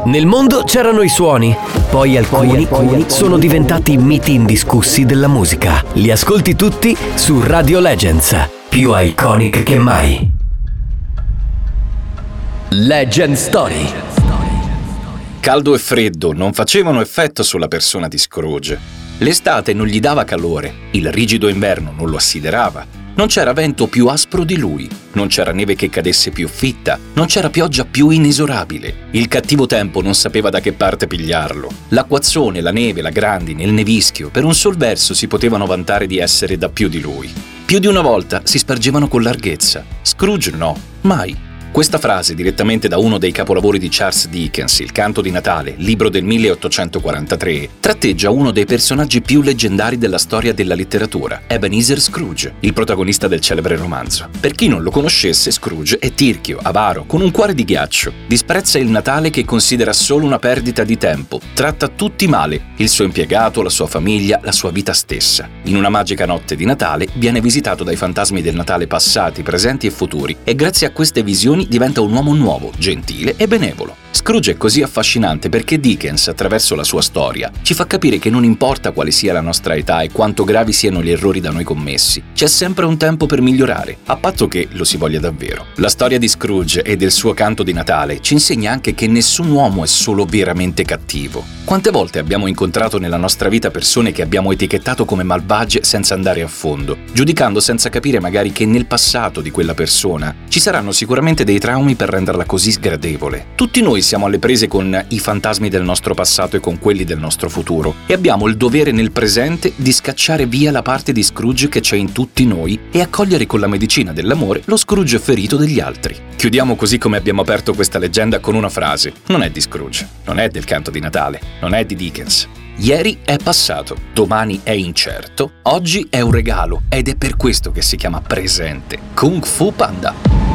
Nel mondo c'erano i suoni, poi alcuni sono diventati miti indiscussi della musica. Li ascolti tutti su Radio Legends, più iconic che mai. Legend Story. Caldo e freddo non facevano effetto sulla persona di Scrooge. L'estate non gli dava calore, il rigido inverno non lo assiderava. Non c'era vento più aspro di lui, non c'era neve che cadesse più fitta, non c'era pioggia più inesorabile. Il cattivo tempo non sapeva da che parte pigliarlo. L'acquazzone, la neve, la grandine, il nevischio, per un sol verso si potevano vantare di essere da più di lui. Più di una volta si spargevano con larghezza. Scrooge no, mai. Questa frase, direttamente da uno dei capolavori di Charles Dickens, Il canto di Natale, libro del 1843, tratteggia uno dei personaggi più leggendari della storia della letteratura, Ebenezer Scrooge, il protagonista del celebre romanzo. Per chi non lo conoscesse, Scrooge è tirchio, avaro, con un cuore di ghiaccio. Disprezza il Natale che considera solo una perdita di tempo. Tratta tutti male, il suo impiegato, la sua famiglia, la sua vita stessa. In una magica notte di Natale viene visitato dai fantasmi del Natale passati, presenti e futuri e grazie a queste visioni diventa un uomo nuovo, gentile e benevolo. Scrooge è così affascinante perché Dickens, attraverso la sua storia, ci fa capire che non importa quale sia la nostra età e quanto gravi siano gli errori da noi commessi, c'è sempre un tempo per migliorare, a patto che lo si voglia davvero. La storia di Scrooge e del suo canto di Natale ci insegna anche che nessun uomo è solo veramente cattivo. Quante volte abbiamo incontrato nella nostra vita persone che abbiamo etichettato come malvagie senza andare a fondo, giudicando senza capire magari che nel passato di quella persona ci saranno sicuramente dei traumi per renderla così sgradevole. Tutti noi siamo alle prese con i fantasmi del nostro passato e con quelli del nostro futuro e abbiamo il dovere nel presente di scacciare via la parte di Scrooge che c'è in tutti noi e accogliere con la medicina dell'amore lo Scrooge ferito degli altri. Chiudiamo così come abbiamo aperto questa leggenda con una frase: non è di Scrooge, non è del canto di Natale, non è di Dickens. Ieri è passato, domani è incerto, oggi è un regalo ed è per questo che si chiama presente. Kung Fu Panda.